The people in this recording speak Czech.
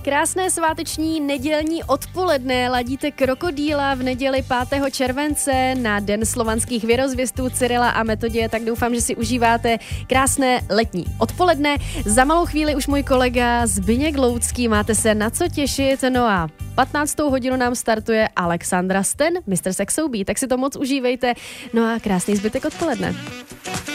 Krásné sváteční nedělní odpoledne, ladíte Krokodýla v neděli 5. července na Den slovanských věrozvěstů Cyrila a Metodie, tak doufám, že si užíváte krásné letní odpoledne. Za malou chvíli už můj kolega Zbyněk Loucký, máte se na co těšit, no a 15. hodinu nám startuje Alexandra Sten, Mr. Sexobí, tak si to moc užívejte, no a krásný zbytek odpoledne.